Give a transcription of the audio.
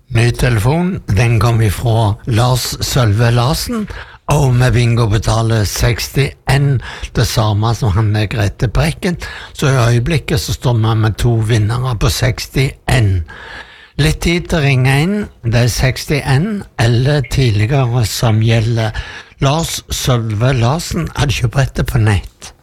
Ny telefon, den kom ifra Lars Sølve Larsen, og med bingo betaler 60N, det samme som han med Grete Brekken, så i øyeblikket så står vi med 2 vinnere på 60N. Litt tid til å ringe inn, det er 60N, eller tidligere som gjelder. Lars Sølve Larsen hadde ikke brettet på nett.